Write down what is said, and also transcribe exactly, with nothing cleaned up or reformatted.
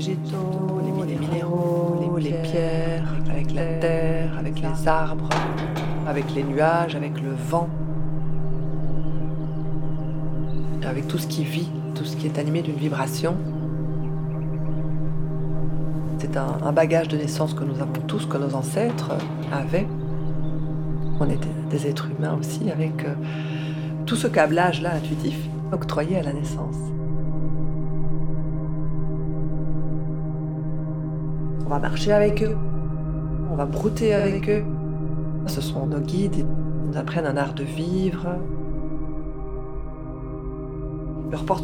végétaux, les minéraux, les pierres, avec la terre, avec les arbres, avec les nuages, avec le vent, avec tout ce qui vit, tout ce qui est animé d'une vibration. C'est un, un bagage de naissance que nous avons tous, que nos ancêtres avaient. On était des êtres humains aussi, avec euh, tout ce câblage-là intuitif octroyé à la naissance. On va marcher avec eux, on va brouter avec eux. Ce sont nos guides, ils nous apprennent un art de vivre. Ils leur portent